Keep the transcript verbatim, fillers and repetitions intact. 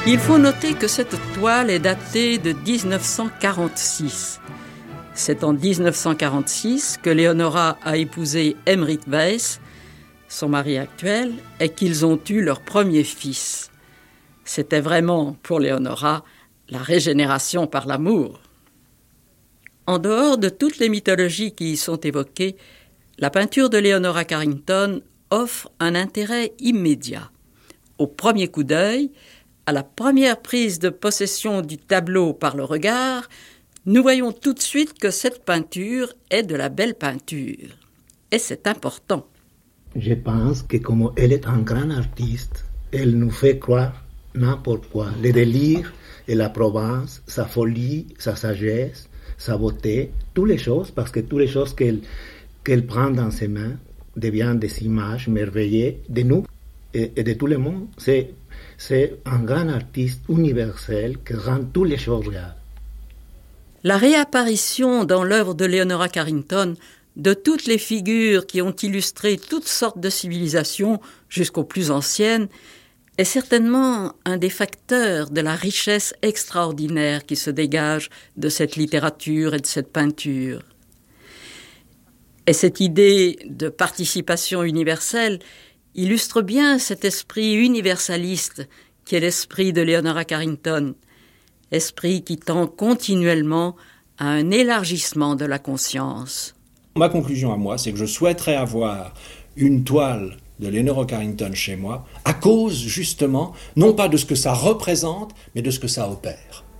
Il faut noter que cette toile est datée de dix-neuf cent quarante-six. C'est en dix-neuf cent quarante-six que Leonora a épousé Emmerich Weiss, son mari actuel, et qu'ils ont eu leur premier fils. C'était vraiment, pour Leonora, la régénération par l'amour. En dehors de toutes les mythologies qui y sont évoquées, la peinture de Leonora Carrington offre un intérêt immédiat. Au premier coup d'œil, à la première prise de possession du tableau par le regard, nous voyons tout de suite que cette peinture est de la belle peinture. Et c'est important. Je pense que comme elle est un grand artiste, elle nous fait croire n'importe quoi. Le délire et la Provence, sa folie, sa sagesse, sa beauté, toutes les choses, parce que toutes les choses qu'elle, qu'elle prend dans ses mains deviennent des images merveilleuses de nous et, et de tout le monde. C'est, c'est un grand artiste universel qui rend toutes les choses réelles. La réapparition dans l'œuvre de Leonora Carrington de toutes les figures qui ont illustré toutes sortes de civilisations jusqu'aux plus anciennes est certainement un des facteurs de la richesse extraordinaire qui se dégage de cette littérature et de cette peinture. Et cette idée de participation universelle illustre bien cet esprit universaliste qui est l'esprit de Leonora Carrington, esprit qui tend continuellement à un élargissement de la conscience. Ma conclusion à moi, c'est que je souhaiterais avoir une toile de Leonora Carrington chez moi, à cause justement, non pas de ce que ça représente, mais de ce que ça opère.